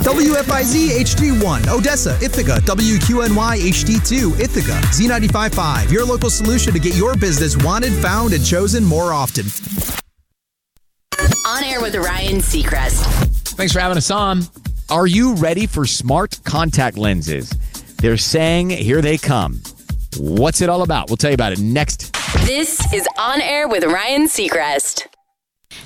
WFIZ HD1, Odessa, Ithaca, WQNY HD2, Ithaca, Z95.5, your local solution to get your business wanted, found, and chosen more often. On Air with Ryan Seacrest. Thanks for having us on. Are you ready for smart contact lenses? They're saying here they come. What's it all about? We'll tell you about it next. This is On Air with Ryan Seacrest.